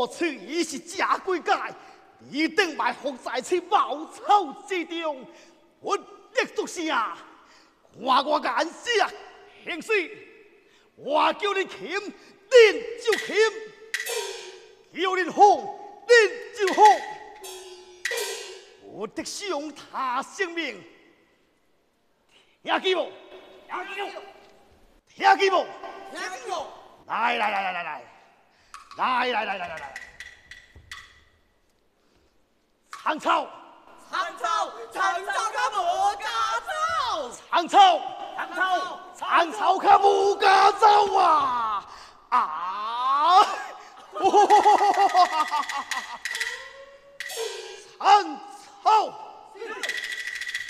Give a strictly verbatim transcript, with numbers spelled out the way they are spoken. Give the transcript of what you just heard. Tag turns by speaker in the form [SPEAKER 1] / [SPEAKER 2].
[SPEAKER 1] 此已是假鬼界，你等埋伏在此茅草之中，我立足下，看我眼色行事，我叫你擒，恁就擒；叫恁放，恁就放。我得伤他性命，听见无？听见无？听见无？
[SPEAKER 2] 听见无？
[SPEAKER 1] 来来来来来来，来来来来来来，长草，
[SPEAKER 2] 长草，长草可无家走，
[SPEAKER 1] 长草，
[SPEAKER 2] 长草，
[SPEAKER 1] 长草可无家走啊！啊！长草。